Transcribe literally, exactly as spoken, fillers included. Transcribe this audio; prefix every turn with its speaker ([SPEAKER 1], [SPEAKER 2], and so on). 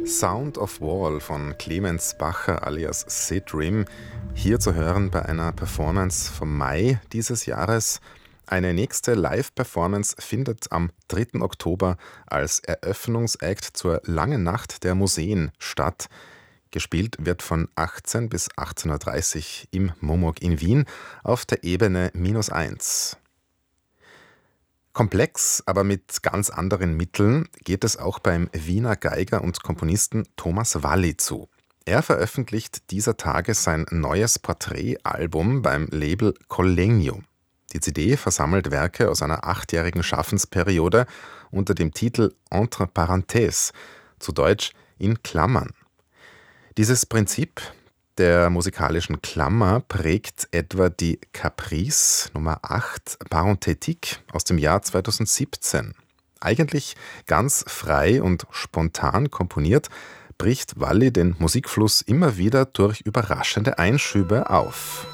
[SPEAKER 1] Sound of Wall von Clemens Bacher alias Sid Rim, hier zu hören bei einer Performance vom Mai dieses Jahres. Eine nächste Live-Performance findet am dritten Oktober als Eröffnungsakt zur Langen Nacht der Museen statt. Gespielt wird von achtzehn bis achtzehn Uhr dreißig im Momok in Wien auf der Ebene minus eins. Komplex, aber mit ganz anderen Mitteln geht es auch beim Wiener Geiger und Komponisten Thomas Walli zu. Er veröffentlicht dieser Tage sein neues Porträtalbum beim Label Collegno. Die C D versammelt Werke aus einer achtjährigen Schaffensperiode unter dem Titel Entre Parenthèses, zu Deutsch in Klammern. Dieses Prinzip der musikalischen Klammer prägt etwa die Caprice Nummer acht Parenthétique aus dem Jahr zweitausendsiebzehn. Eigentlich ganz frei und spontan komponiert, bricht Walli den Musikfluss immer wieder durch überraschende Einschübe auf.